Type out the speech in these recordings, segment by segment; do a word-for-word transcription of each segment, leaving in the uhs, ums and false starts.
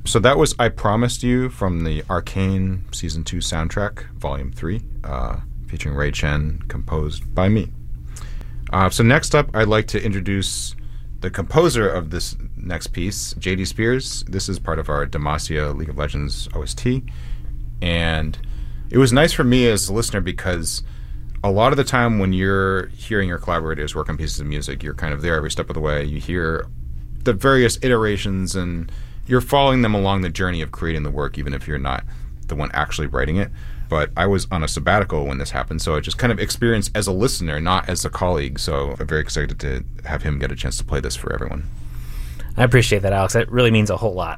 So that was I Promised You from the Arcane Season two soundtrack, Volume three, uh, featuring Ray Chen, composed by me. Uh, so next up, I'd like to introduce the composer of this next piece, J D Spears. This is part of our Demacia League of Legends O S T. And it was nice for me as a listener because a lot of the time when you're hearing your collaborators work on pieces of music, you're kind of there every step of the way. You hear the various iterations and you're following them along the journey of creating the work, even if you're not the one actually writing it. But I was on a sabbatical when this happened, so I just kind of experienced as a listener, not as a colleague. So I'm very excited to have him get a chance to play this for everyone. I appreciate that, Alex. That really means a whole lot.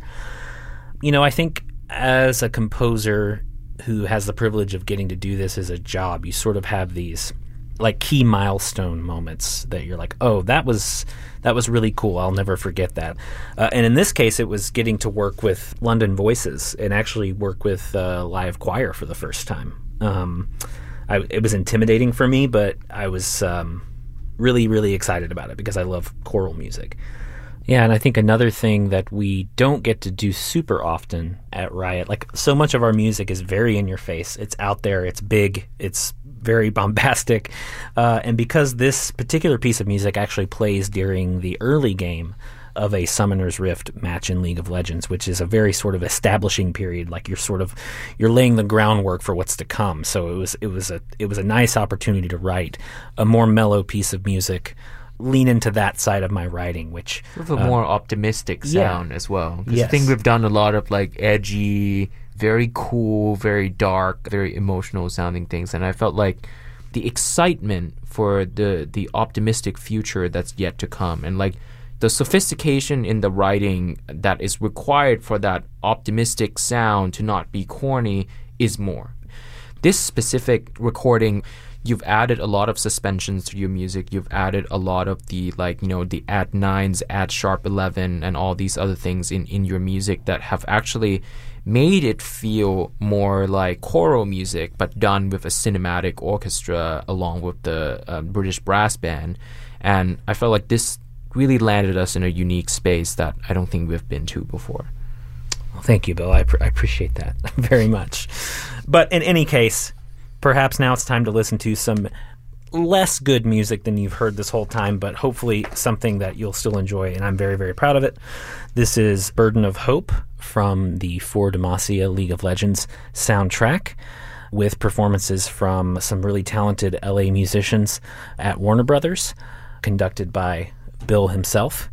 You know, I think as a composer who has the privilege of getting to do this as a job, you sort of have these like key milestone moments that you're like, oh, that was that was really cool. I'll never forget that. Uh, and in this case, it was getting to work with London Voices and actually work with uh, live choir for the first time. Um, I, it was intimidating for me, but I was um, really, really excited about it because I love choral music. Yeah, and I think another thing that we don't get to do super often at Riot, like so much of our music is very in your face. It's out there, it's big, it's very bombastic. Uh, and because this particular piece of music actually plays during the early game of a Summoner's Rift match in League of Legends, which is a very sort of establishing period, like you're sort of you're laying the groundwork for what's to come. So it was it was a it was a nice opportunity to write a more mellow piece of music, lean into that side of my writing, which with a uh, more optimistic sound yeah. as well. Because Yes. I think we've done a lot of like edgy, very cool, very dark, very emotional sounding things, and I felt like the excitement for the the optimistic future that's yet to come, and like the sophistication in the writing that is required for that optimistic sound to not be corny is more. This specific recording, you've added a lot of suspensions to your music. You've added a lot of the, like, you know, the add nines, add sharp eleven, and all these other things in, in your music that have actually made it feel more like choral music, but done with a cinematic orchestra along with the uh, British brass band. And I felt like this really landed us in a unique space that I don't think we've been to before. Well, thank you, Bill. I, pr- I appreciate that very much. But in any case, perhaps now it's time to listen to some less good music than you've heard this whole time, but hopefully something that you'll still enjoy, and I'm very, very proud of it. This is Burden of Hope from the For Demacia League of Legends soundtrack, with performances from some really talented L A musicians at Warner Brothers, conducted by Bill himself,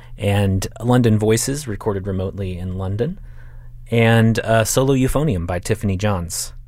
and London Voices, recorded remotely in London, and uh, Solo Euphonium by Tiffany Johns.